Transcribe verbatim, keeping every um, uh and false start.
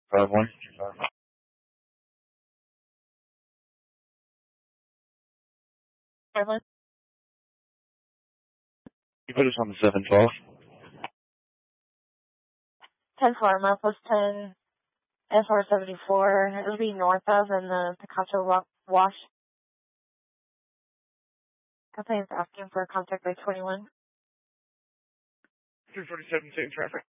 Five one. Five one. You put us on the seven twelve. Ten four, Northwest ten, F R seventy four. It'll be north of in the Picasso wa- Wash. Company's asking for contact by twenty one. Three forty seven, same traffic.